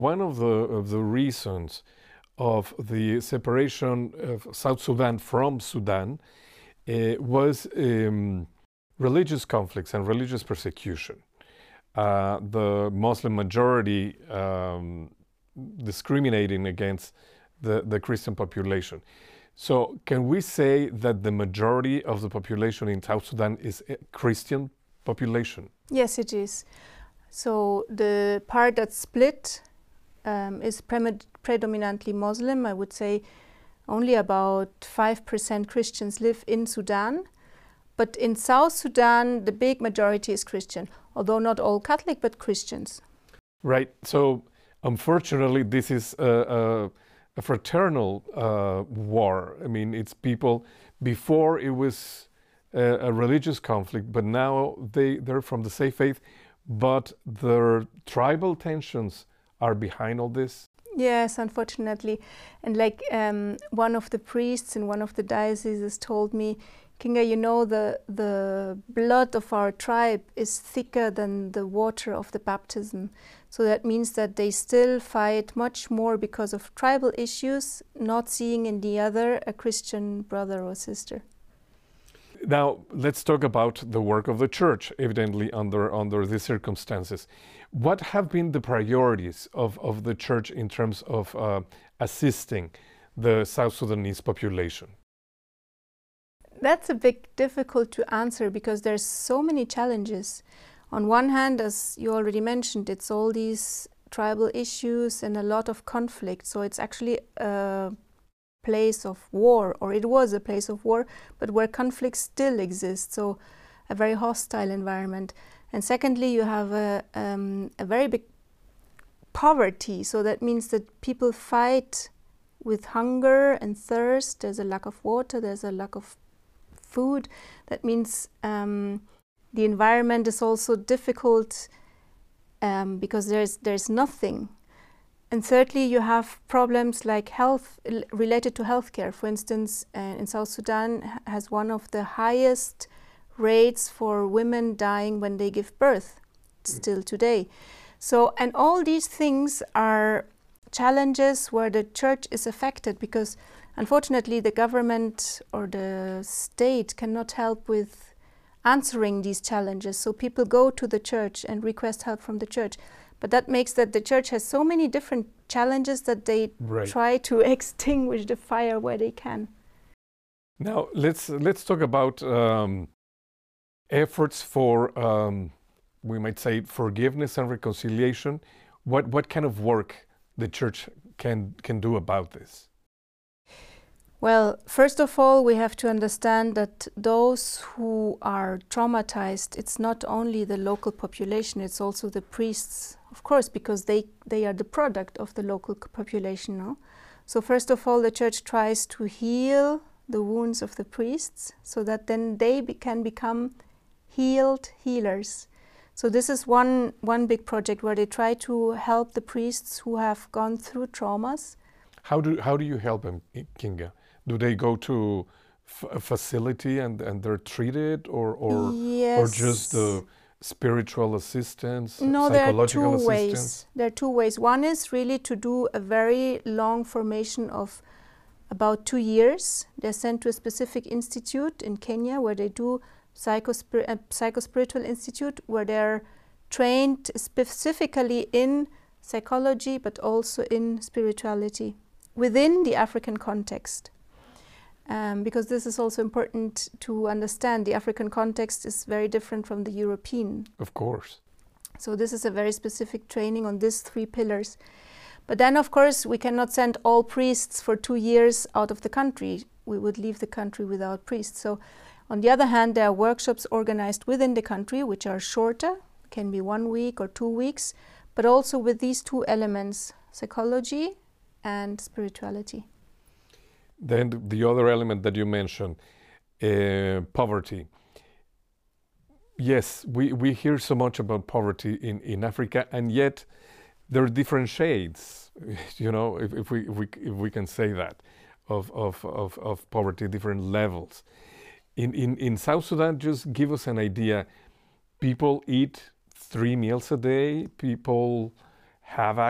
One of the reasons of the separation of South Sudan from Sudan was religious conflicts and religious persecution. The Muslim majority discriminating against the Christian population. So can we say that the majority of the population in South Sudan is a Christian population? Yes, it is. So the part that's split is predominantly Muslim. I would say only about 5% Christians live in Sudan. But in South Sudan, the big majority is Christian, although not all Catholic, but Christians. Right. So unfortunately, this is a fraternal war. I mean, it's people, before it was a religious conflict, but now they're from the same faith, but their tribal tensions are behind all this. Yes, unfortunately. And like one of the priests in one of the dioceses told me, Kinga, you know, the blood of our tribe is thicker than the water of the baptism. So that means that they still fight much more because of tribal issues, not seeing in the other a Christian brother or sister. Now, let's talk about the work of the church, evidently under these circumstances. What have been the priorities of the church in terms of assisting the South Sudanese population? That's a bit difficult to answer because there's so many challenges. On one hand, as you already mentioned, it's all these tribal issues and a lot of conflict. So it's actually a place of war, or it was a place of war, but where conflict still exists. So a very hostile environment. And secondly, you have a very big poverty. So that means that people fight with hunger and thirst. There's a lack of water, there's a lack of food. That means the environment is also difficult because there's nothing. And thirdly, you have problems like health related to healthcare. For instance, in South Sudan has one of the highest rates for women dying when they give birth, still today. So, and all these things are challenges where the church is affected because unfortunately the government or the state cannot help with answering these challenges. So people go to the church and request help from the church. But that makes that the church has so many different challenges that they try to extinguish the fire where they can. Now let's talk about efforts for we might say forgiveness and reconciliation. What kind of work the church can do about this? Well, first of all, we have to understand that those who are traumatized, it's not only the local population, it's also the priests, of course, because they are the product of the local population. No? So first of all, the church tries to heal the wounds of the priests so that then they can become healed healers. So this is one big project where they try to help the priests who have gone through traumas. How do you help them, Kinga? Do they go to a facility and they're treated, or yes. or just the spiritual assistance, no, psychological assistance? Ways. There are two ways. One is really to do a very long formation of about 2 years. They're sent to a specific institute in Kenya where they do psychospiritual institute where they're trained specifically in psychology but also in spirituality within the African context. Because this is also important to understand. The African context is very different from the European. Of course. So this is a very specific training on these 3 pillars. But then, of course, we cannot send all priests for 2 years out of the country. We would leave the country without priests. So on the other hand, there are workshops organized within the country, which are shorter, can be 1 week or 2 weeks, but also with these 2 elements, psychology and spirituality. Then the other element that you mentioned, poverty. Yes, we hear so much about poverty in Africa, and yet there are different shades, you know, if we can say that, of poverty, different levels. In South Sudan, just give us an idea. People eat 3 meals a day. People have